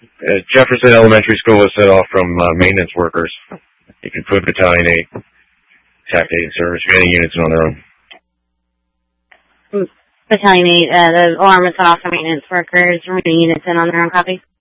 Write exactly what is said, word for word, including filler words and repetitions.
Uh, Jefferson Elementary School was set off from uh, maintenance workers. You can put Battalion eight, T A C eight service, remaining units on their own. Battalion eight, uh, the alarm was set off from maintenance workers, remaining units in on their own copy.